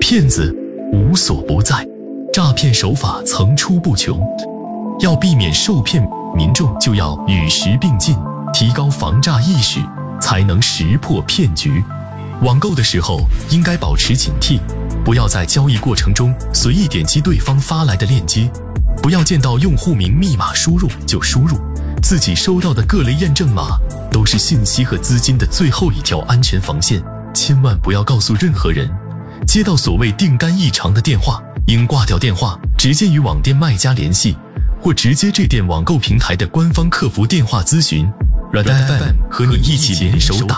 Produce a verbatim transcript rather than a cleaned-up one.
骗子无所不在，诈骗手法层出不穷。要避免受骗，民众就要与时并进，提高防诈意识，才能识破骗局。网购的时候应该保持警惕，不要在交易过程中随意点击对方发来的链接，不要见到用户名密码输入就输入，自己收到的各类验证码都是信息和资金的最后一条安全防线，千万不要告诉任何人。接到所谓订单异常的电话，应挂掉电话，直接与网店卖家联系，或直接致电网购平台的官方客服电话咨询。软蛋 F M 和你一起联手打